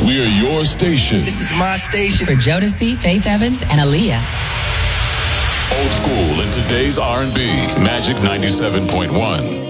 We are your station. This is my station. For Jodeci, Faith Evans, and Aaliyah. Old school in today's R&B. Magic 97.1.